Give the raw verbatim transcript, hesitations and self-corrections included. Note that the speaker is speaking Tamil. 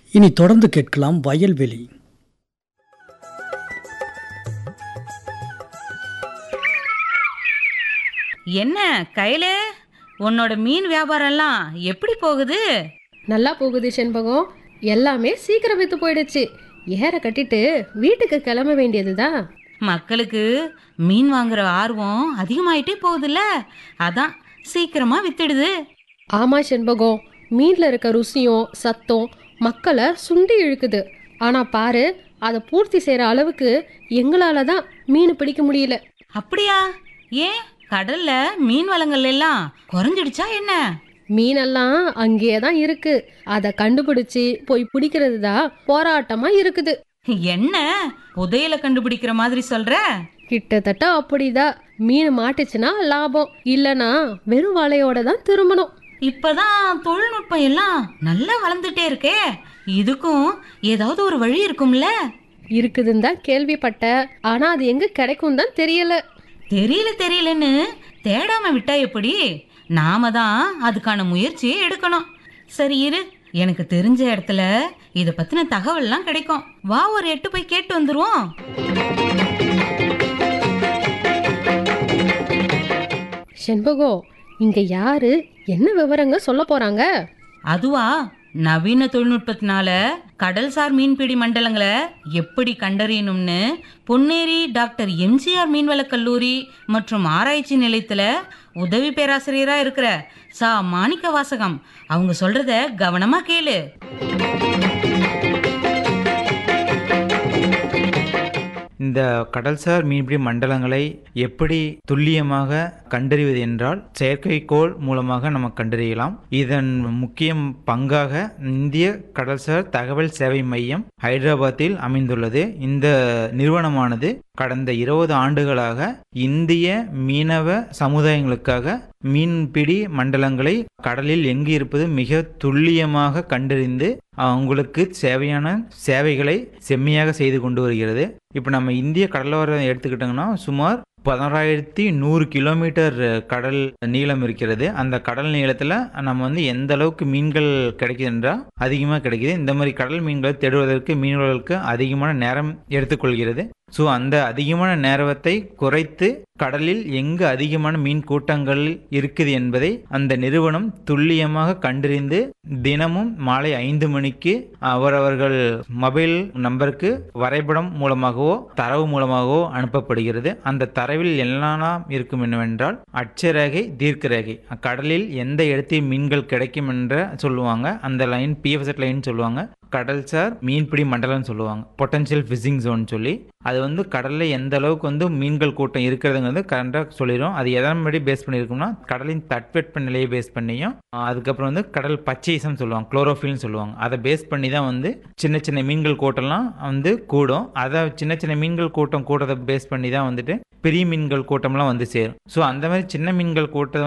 இனி தொடர்ந்து கேட்கலாம் வயல்வெளி. என்ன கையில உன்னோட மீன் வியாபாரம்லாம் எப்படி போகுது? நல்லா போகுது செண்பகம். எல்லாமே சீக்கிரம் வித்து போயிடுச்சு. ஏற கட்டிட்டு வீட்டுக்கு கிளம்ப வேண்டியதுதான். மக்களுக்கு மீன் வாங்குற ஆர்வம் அதிகமாயிட்டே போகுதுல்ல, அதான் சீக்கிரமா வித்துடுது. ஆமா செண்பகம், மீன்ல இருக்க ருசியும் சத்தம் மக்களை சுண்டி இழுக்குது. ஆனா பாரு, அதை பூர்த்தி செய்யற அளவுக்கு எங்களால தான் மீன் பிடிக்க முடியல. அப்படியா? ஏன் கடல்ல மீன் வளங்கள் எல்லாம் குறைஞ்சிடுச்சா என்ன? மீனெல்லாம் அங்கேயே தான் இருக்கு. அதை கண்டுபிடிச்சு போய் பிடிக்கிறது தான் போராட்டமா இருக்குது. என்ன புதையல கண்டுபிடிக்கிற மாதிரி சொல்ற? கிட்டத்தட்ட அப்படிதான். மீன் மாட்டுச்சுன்னா லாபம், இல்லனா வெறும் வலையோட தான் திரும்பணும். இப்பதான் தொழில்நுட்பம் எல்லாம் நல்லா வளர்ந்துட்டே இருக்கே, இதுக்கும் ஏதாவது ஒரு வழி இருக்கும்ல? இருக்குதுன்னு தான் கேள்விப்பட்ட. ஆனா அது எங்க கிடைக்கும் தான் தெரியல. தெரியல தெரியலன்னு தேடாம விட்டா எப்படி? நாம தான் அதுக்கான முயற்சியை எடுக்கணும். சரி இரு, எனக்கு தெரிஞ்ச இடத்துல இத பத்தின தகவல்லாம் கிடைக்கும். வா, ஒரு எட்டு போய் கேட்டு வந்துருவோம். செண்பகோ, இங்க யாரு என்ன விவரங்க சொல்ல போறாங்க? அதுவா, நவீன தொழில்நுட்பத்தினால கடல்சார் மீன்பிடி மண்டலங்களை எப்படி கண்டறியணும்னு பொன்னேரி டாக்டர் எம்ஜிஆர் மீன்வள கல்லூரி மற்றும் ஆராய்ச்சி நிலையத்துல உதவி பேராசிரியரா இருக்கிற சா மாணிக்க வாசகம் அவங்க சொல்றத கவனமா கேளு. இந்த கடல்சார் மீன்பிடி மண்டலங்களை எப்படி துல்லியமாக கண்டறிவது என்றால் செயற்கைக்கோள் மூலமாக நம்ம கண்டறியலாம். இதன் முக்கிய பங்காக இந்திய கடல்சார் தகவல் சேவை மையம் ஹைதராபாத்தில் அமைந்துள்ளது. இந்த நிறுவனமானது கடந்த இருபது ஆண்டுகளாக இந்திய மீனவ சமுதாயங்களுக்காக மீன்பிடி மண்டலங்களை கடலில் எங்கு இருப்பது மிக துல்லியமாக கண்டறிந்து அவங்களுக்கு சேவையான சேவைகளை செம்மையாக செய்து கொண்டு வருகிறது. இப்போ நம்ம இந்திய கடலோரம் எடுத்துக்கிட்டோங்கன்னா சுமார் பதினோராயிரத்தி நூறு கிலோமீட்டர் கடல் நீளம் இருக்கிறது. அந்த கடல் நீளத்தில் நம்ம வந்து எந்த அளவுக்கு மீன்கள் கிடைக்குதுன்றா அதிகமாக கிடைக்குது. இந்த மாதிரி கடல் மீன்களை தேடுவதற்கு மீனவர்களுக்கு அதிகமான நேரம் எடுத்துக்கொள்கிறது. ஸோ அந்த அதிகமான நேரத்தை குறைத்து கடலில் எங்கு அதிகமான மீன் கூட்டங்கள் இருக்குது என்பதை அந்த நிறுவனம் துல்லியமாக கண்டறிந்து தினமும் மாலை ஐந்து மணிக்கு அவரவர்கள் மொபைல் நம்பருக்கு வரைபடம் மூலமாகவோ தரவு மூலமாகவோ அனுப்பப்படுகிறது. அந்த தரவில் எல்லாம் இருக்கும் என்னவென்றால் அட்சரேகை, தீர்க்க ரேகை, கடலில் எந்த இடத்தில் மீன்கள் கிடைக்கும் என்ற சொல்லுவாங்க. அந்த லைன் பிஎஃப்எஸ் லைன் சொல்லுவாங்க. கடல்சார் மீன்பிடி மண்டலம் சொல்லுவாங்க, பொட்டன்ஷியல் ஃபிஷிங் ஜோன் சொல்லி. அது வந்து கடலில் எந்த அளவுக்கு வந்து மீன்கள் கூட்டம் இருக்கிறதுங்கிறது கரெக்டாக சொல்லிடும். அது எதன் படி பேஸ் பண்ணியிருக்கும்னா கடலின் தட்பவெட்ப நிலையை பேஸ் பண்ணியும், அதுக்கப்புறம் வந்து கடல் பச்சைசம் சொல்லுவாங்க, குளோரோஃபில்னு சொல்லுவாங்க. அதை பேஸ் பண்ணி தான் வந்து சின்ன சின்ன மீன்கள் கூட்டம்லாம் வந்து கூடும். அதை சின்ன சின்ன மீன்கள் கூட்டம் கூட்டத்தை பேஸ் பண்ணி தான் வந்துட்டு பெரிய மீன்கள் கூட்டம்லாம் வந்து சேரும். ஸோ அந்த மாதிரி சின்ன மீன்கள் கூட்டம்